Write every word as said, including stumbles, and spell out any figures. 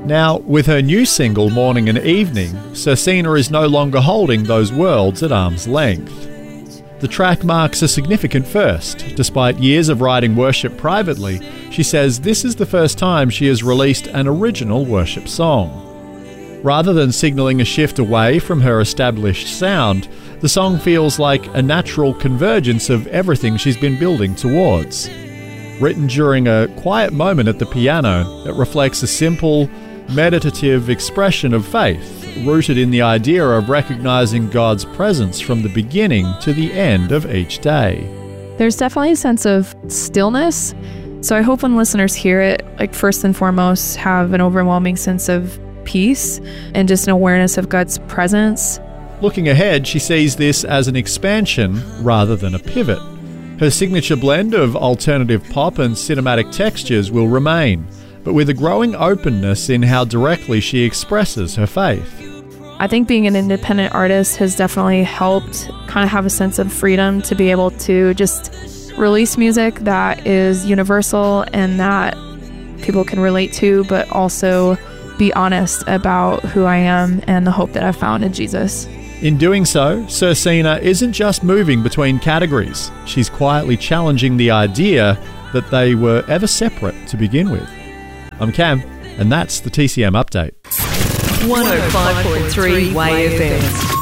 Now, with her new single, Morning and Evening, Sursina is no longer holding those worlds at arm's length. The track marks a significant first. Despite years of writing worship privately, she says this is the first time she has released an original worship song. Rather than signalling a shift away from her established sound, the song feels like a natural convergence of everything she's been building towards. Written during a quiet moment at the piano, it reflects a simple, meditative expression of faith, rooted in the idea of recognizing God's presence from the beginning to the end of each day. There's definitely a sense of stillness, so I hope when listeners hear it, like first and foremost, have an overwhelming sense of peace and just an awareness of God's presence. Looking ahead, she sees this as an expansion rather than a pivot. Her signature blend of alternative pop and cinematic textures will remain, but with a growing openness in how directly she expresses her faith. I think being an independent artist has definitely helped kind of have a sense of freedom to be able to just release music that is universal and that people can relate to, but also be honest about who I am and the hope that I've found in Jesus. In doing so, Sursina isn't just moving between categories. She's quietly challenging the idea that they were ever separate to begin with. I'm Cam, and that's the T C M Update. one oh five point three Y F M.